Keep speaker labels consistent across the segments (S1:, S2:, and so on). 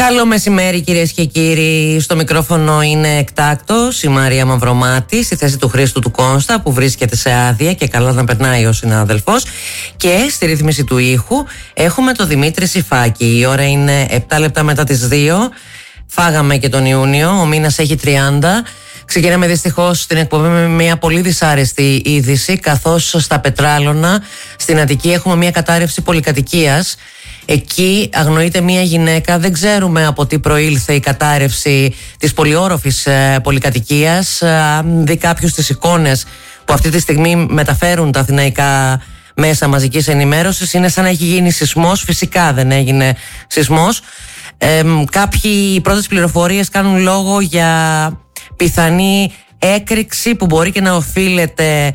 S1: Καλό μεσημέρι κυρίες και κύριοι. Στο μικρόφωνο είναι εκτάκτος η Μαρία Μαυρομάτη στη θέση του Χρήστου του Κόνστα, που βρίσκεται σε άδεια και καλά να περνάει ο συνάδελφος. Και στη ρύθμιση του ήχου έχουμε τον Δημήτρη Σιφάκη. Η ώρα είναι 7 λεπτά μετά τις 2. Φάγαμε και τον Ιούνιο, ο μήνας έχει 30. Ξεκινάμε δυστυχώς την εκπομπή με μια πολύ δυσάρεστη είδηση, καθώς στα Πετράλωνα στην Αττική έχουμε μια κατάρρευση πολυκατοικίας. Εκεί αγνοείται μια γυναίκα, δεν ξέρουμε από τι προήλθε η κατάρρευση της πολυόροφης πολυκατοικίας. Αν δει κάποιος τις εικόνες που αυτή τη στιγμή μεταφέρουν τα αθηναϊκά μέσα μαζικής ενημέρωσης, είναι σαν να έχει γίνει σεισμός. Φυσικά δεν έγινε σεισμός. Οι πρώτες πληροφορίες κάνουν λόγο για πιθανή έκρηξη που μπορεί και να οφείλεται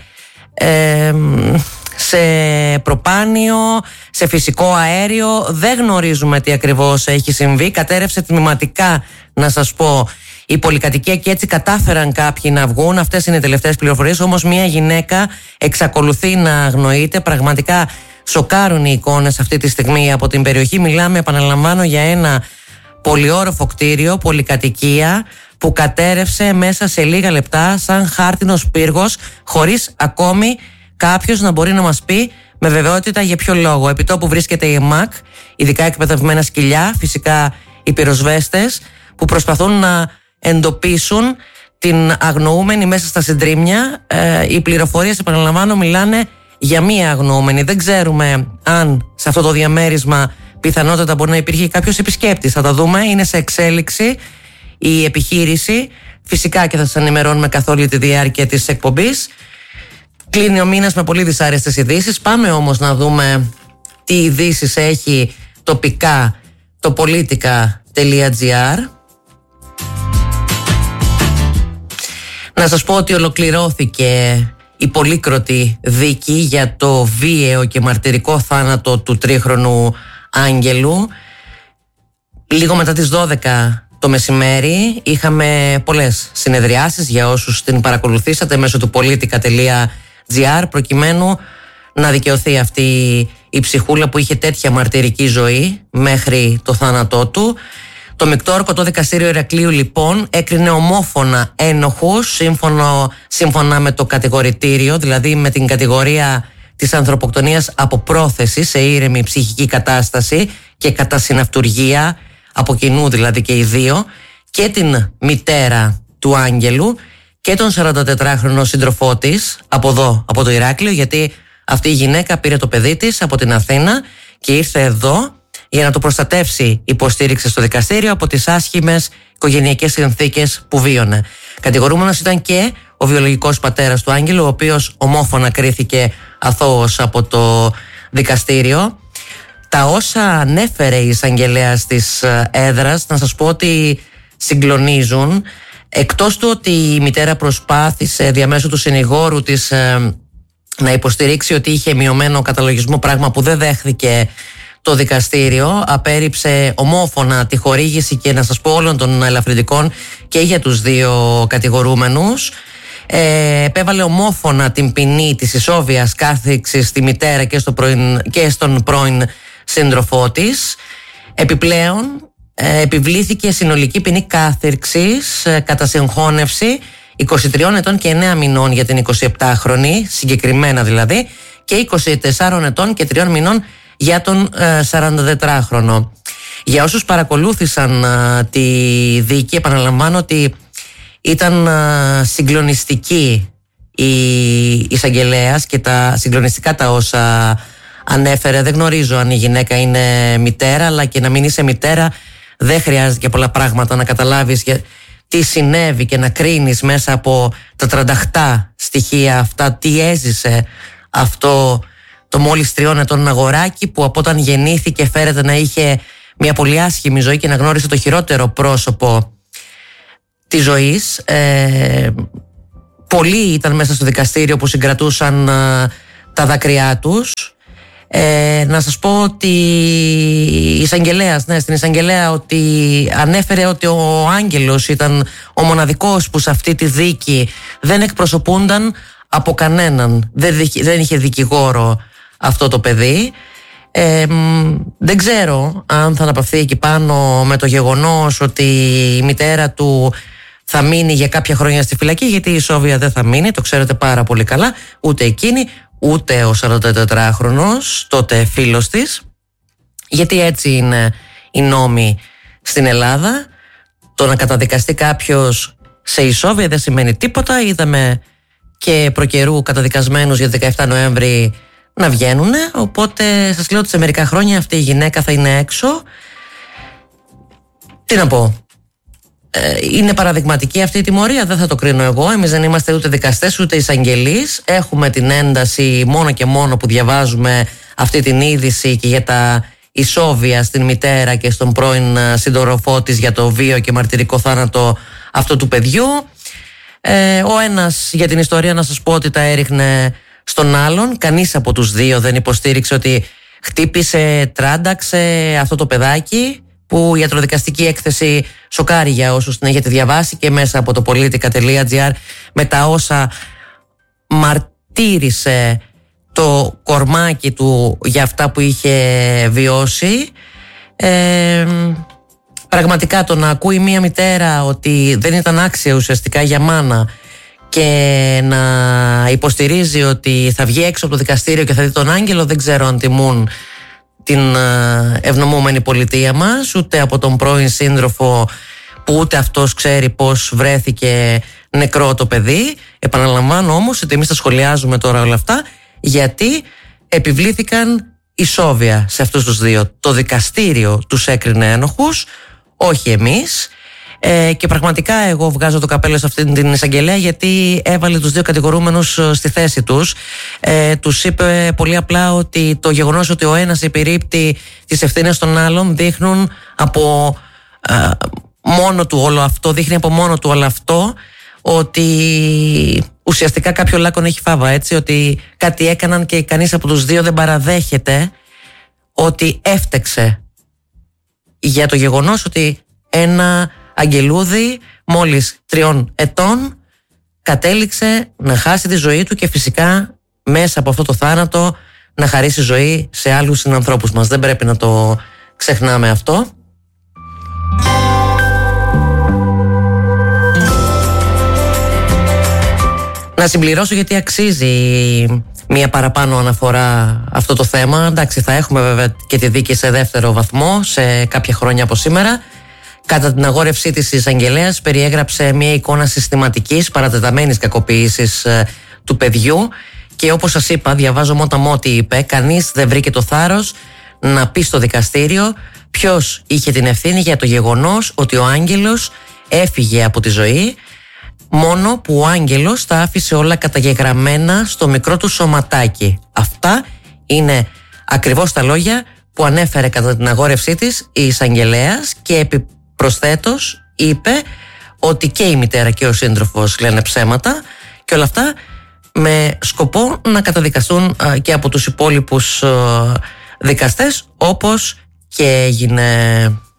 S1: σε προπάνιο, σε φυσικό αέριο. Δεν γνωρίζουμε τι ακριβώς έχει συμβεί. Κατέρευσε τμηματικά, να σας πω, η πολυκατοικία και έτσι κατάφεραν κάποιοι να βγουν. Αυτές είναι οι τελευταίες πληροφορίες. Όμως μια γυναίκα εξακολουθεί να αγνοείται. Πραγματικά σοκάρουν οι εικόνες αυτή τη στιγμή από την περιοχή. Μιλάμε, επαναλαμβάνω, για ένα πολυόροφο κτίριο, πολυκατοικία, που κατέρευσε μέσα σε λίγα λεπτά σαν χάρτινος πύργος, χωρίς ακόμη κάποιος να μπορεί να μας πει με βεβαιότητα για ποιο λόγο. Επί τόπου βρίσκεται η ΕΜΑΚ, ειδικά εκπαιδευμένα σκυλιά, φυσικά οι πυροσβέστες, που προσπαθούν να εντοπίσουν την αγνοούμενη μέσα στα συντρίμμια. Οι πληροφορίες, επαναλαμβάνω, μιλάνε για μία αγνοούμενη. Δεν ξέρουμε αν σε αυτό το διαμέρισμα πιθανότατα μπορεί να υπήρχε κάποιος επισκέπτης. Θα τα δούμε, είναι σε εξέλιξη η επιχείρηση. Φυσικά και θα σας ενημερώνουμε καθ' όλη τη διάρκεια της εκπομπής. Κλείνει ο μήνας με πολύ δυσάρεστες ειδήσεις. Πάμε όμως να δούμε τι ειδήσεις έχει τοπικά το politica.gr. Να σας πω ότι ολοκληρώθηκε η πολύκροτη δίκη για το βίαιο και μαρτυρικό θάνατο του 3χρονου Άγγελου. Λίγο μετά τις 12 το μεσημέρι είχαμε πολλές συνεδριάσεις, για όσους την παρακολουθήσατε μέσω του politica.gr, προκειμένου να δικαιωθεί αυτή η ψυχούλα που είχε τέτοια μαρτυρική ζωή μέχρι το θάνατό του. Το μεικτό ορκωτό δικαστήριο Ηρακλείου λοιπόν έκρινε ομόφωνα ένοχους σύμφωνα με το κατηγορητήριο, δηλαδή με την κατηγορία της ανθρωποκτονίας από πρόθεση σε ήρεμη ψυχική κατάσταση και κατά συναυτουργία, από κοινού δηλαδή και οι δύο, και την μητέρα του Άγγελου και τον 44χρονο σύντροφό της από εδώ, από το Ηράκλειο, γιατί αυτή η γυναίκα πήρε το παιδί της από την Αθήνα και ήρθε εδώ για να το προστατεύσει, υποστήριξε στο δικαστήριο, από τις άσχημες οικογενειακές συνθήκες που βίωνε. Κατηγορούμενος ήταν και ο βιολογικός πατέρας του Άγγελου, ο οποίος ομόφωνα κρίθηκε αθώος από το δικαστήριο. Τα όσα ανέφερε η εισαγγελέας της έδρας, να σας πω ότι συγκλονίζουν. Εκτός του ότι η μητέρα προσπάθησε διαμέσου του συνηγόρου της να υποστηρίξει ότι είχε μειωμένο καταλογισμό, πράγμα που δεν δέχθηκε το δικαστήριο, απέρριψε ομόφωνα τη χορήγηση και, να σας πω, όλων των ελαφρυντικών και για τους δύο κατηγορούμενους. Επέβαλε ομόφωνα την ποινή της ισόβιας κάθριξης στη μητέρα και στον πρώην σύντροφό της. Επιπλέον επιβλήθηκε συνολική ποινή κάθριξης κατά συγχώνευση 23 ετών και 9 μηνών για την 27χρονη, συγκεκριμένα δηλαδή, και 24 ετών και 3 μηνών για τον 44χρονο. Για όσους παρακολούθησαν τη δίκη, επαναλαμβάνω ότι ήταν συγκλονιστική η εισαγγελέας και τα συγκλονιστικά τα όσα ανέφερε. Δεν γνωρίζω αν η γυναίκα είναι μητέρα, αλλά και να μην είσαι μητέρα δεν χρειάζεται και πολλά πράγματα να καταλάβεις τι συνέβη και να κρίνεις μέσα από τα 38 στοιχεία αυτά τι έζησε αυτό το μόλις 3 ετών αγοράκι, που από όταν γεννήθηκε φέρεται να είχε μια πολύ άσχημη ζωή και να γνώρισε το χειρότερο πρόσωπο της ζωής. Πολλοί ήταν μέσα στο δικαστήριο που συγκρατούσαν τα δάκρυά τους. Να σας πω ότι η εισαγγελέας, στην εισαγγελέα, ότι ανέφερε ότι ο Άγγελος ήταν ο μοναδικός που σε αυτή τη δίκη δεν εκπροσωπούνταν από κανέναν. Δεν είχε δικηγόρο αυτό το παιδί. Δεν ξέρω αν θα αναπαυθεί εκεί πάνω με το γεγονός ότι η μητέρα του θα μείνει για κάποια χρόνια στη φυλακή, γιατί η Σόβια δεν θα μείνει, το ξέρετε πάρα πολύ καλά, ούτε εκείνη ούτε ο 44χρονος τότε φίλος της, γιατί έτσι είναι οι νόμοι στην Ελλάδα. Το να καταδικαστεί κάποιος σε ισόβια δεν σημαίνει τίποτα. Είδαμε και προκαιρού καταδικασμένους για 17 Νοέμβρη να βγαίνουν, οπότε σας λέω ότι σε μερικά χρόνια αυτή η γυναίκα θα είναι έξω. Τι να πω, είναι παραδειγματική αυτή η τιμωρία, δεν θα το κρίνω εγώ. Εμείς δεν είμαστε ούτε δικαστές ούτε εισαγγελείς. Έχουμε την ένταση μόνο και μόνο που διαβάζουμε αυτή την είδηση και για τα ισόβια στην μητέρα και στον πρώην σύντροφό της για το βίο και μαρτυρικό θάνατο αυτού του παιδιού. Ο ένας, για την ιστορία να σας πω, ότι τα έριχνε στον άλλον. Κανείς από τους δύο δεν υποστήριξε ότι χτύπησε, τράνταξε αυτό το παιδάκι, που η ιατροδικαστική έκθεση σοκάρει για όσους την έχετε διαβάσει και μέσα από το politica.gr, με τα όσα μαρτύρησε το κορμάκι του για αυτά που είχε βιώσει. Πραγματικά το να ακούει μία μητέρα ότι δεν ήταν άξια ουσιαστικά για μάνα και να υποστηρίζει ότι θα βγει έξω από το δικαστήριο και θα δει τον άγγελο, δεν ξέρω αν τιμούν την ευνομούμενη πολιτεία μας, ούτε από τον πρώην σύντροφο που ούτε αυτός ξέρει πώς βρέθηκε νεκρό το παιδί. Επαναλαμβάνω όμως ότι εμείς τα σχολιάζουμε τώρα όλα αυτά γιατί επιβλήθηκαν ισόβια σε αυτούς τους δύο. Το δικαστήριο τους έκρινε ένοχους, όχι εμείς. Και πραγματικά εγώ βγάζω το καπέλο σε αυτήν την εισαγγελέα, γιατί έβαλε τους δύο κατηγορούμενους στη θέση τους. Τους είπε πολύ απλά ότι το γεγονός ότι ο ένας επιρρύπτει τις ευθύνες των άλλων δείχνει από μόνο του όλο αυτό ότι ουσιαστικά κάποιο λάκκον έχει φάβα, έτσι, ότι κάτι έκαναν και κανείς από τους δύο δεν παραδέχεται ότι έφτεξε για το γεγονός ότι ένα αγγελούδι μόλις 3 ετών κατέληξε να χάσει τη ζωή του και φυσικά μέσα από αυτό το θάνατο να χαρίσει ζωή σε άλλους συνανθρώπους μας. Δεν πρέπει να το ξεχνάμε αυτό. Να συμπληρώσω, γιατί αξίζει μία παραπάνω αναφορά αυτό το θέμα. Εντάξει, θα έχουμε βέβαια και τη δίκη σε δεύτερο βαθμό σε κάποια χρόνια από σήμερα. Κατά την αγόρευσή της, η εισαγγελέας περιέγραψε μια εικόνα συστηματικής παρατεταμένης κακοποίησης του παιδιού και όπως σας είπα, διαβάζω μότα τι είπε, κανείς δεν βρήκε το θάρρος να πει στο δικαστήριο ποιος είχε την ευθύνη για το γεγονός ότι ο άγγελος έφυγε από τη ζωή, μόνο που ο άγγελος τα άφησε όλα καταγεγραμμένα στο μικρό του σωματάκι. Αυτά είναι ακριβώς τα λόγια που ανέφερε κατά την αγόρευσή της η εισαγγελέας και επιπροσθέτως είπε ότι και η μητέρα και ο σύντροφος λένε ψέματα και όλα αυτά με σκοπό να καταδικαστούν και από τους υπόλοιπους δικαστές, όπως και έγινε.